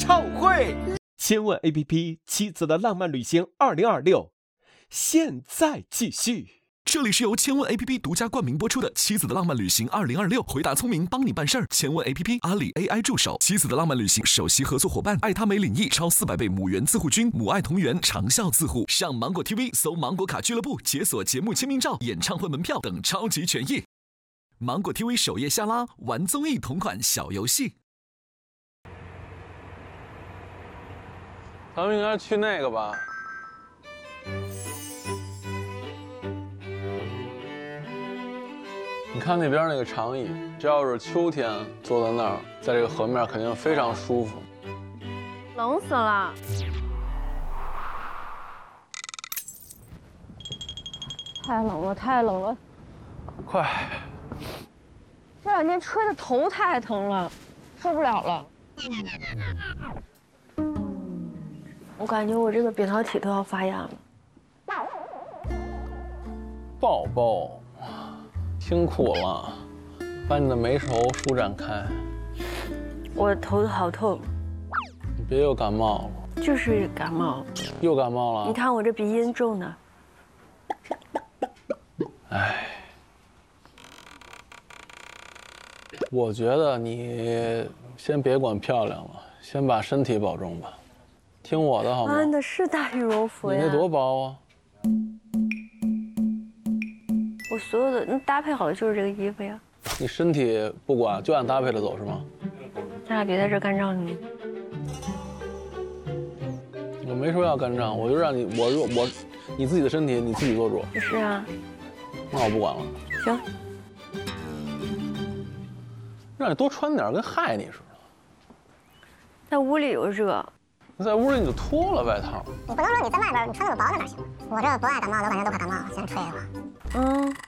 唱会。千问 APP 妻子的浪漫旅行2026，现在继续。 这里是由千问 APP 独家冠名播出的《妻子的浪漫旅行2026》，回答聪明，帮你办事儿。千问 APP 阿里 AI 助手，妻子的浪漫旅行首席合作伙伴，爱他美领益超400倍母源自护君，母爱同源，长效自护。上芒果 TV 搜芒果卡俱乐部，解锁节目签名照、演唱会门票等超级权益。芒果 TV 首页下拉玩综艺同款小游戏。 咱们应该去那个吧？你看那边那个长椅，这要是秋天坐在那儿，在这个河面肯定非常舒服。 冷死了！太冷了，太冷了！ 快！ 这两天吹的头太疼了，受不了了。我感觉我这个扁桃体都要发炎了。 抱抱，辛苦了，把你的眉头舒展开。 我头好痛。 你别又感冒了。 就是感冒。 又感冒了？ 你看我这鼻音重的。 哎。我觉得你先别管漂亮了，先把身体保重吧，听我的好吗？ 穿的是大羽绒服呀。 你那多薄啊！ 我所有的搭配好的就是这个衣服呀。 你身体不管，就按搭配的走是吗？ 咱俩别在这干仗你。 我没说要干仗，我就让你你自己的身体你自己做主。 是啊。 那我不管了。 行。 让你多穿点，跟害你似的。 在屋里又热， 那在屋里你就脱了外套。 你不能说你在外边你穿那么薄在哪行？我这不爱感冒的，我感觉都快感冒了，先吹一会儿。